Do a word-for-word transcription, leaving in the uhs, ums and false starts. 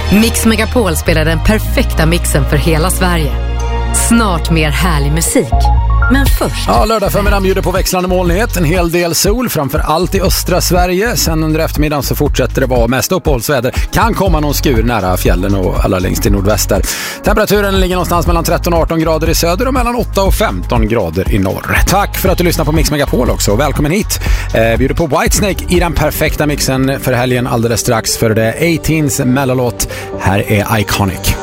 Mix Megapol spelar den perfekta mixen för hela Sverige. Snart mer härlig musik. Men först... Ja, lördag förmiddagen bjuder på växlande molnighet. En hel del sol, framför allt i östra Sverige. Sen under eftermiddagen så fortsätter det vara mest uppehållsväder. Kan komma någon skur nära fjällen och allra längst i nordväster. Temperaturen ligger någonstans mellan tretton och arton grader i söder och mellan åtta och femton grader i norr. Tack för att du lyssnar på Mix Megapol också. Välkommen hit. Eh, bjuder på Whitesnake i den perfekta mixen för helgen alldeles strax. För det är arton's mellolåt. Här är Iconic.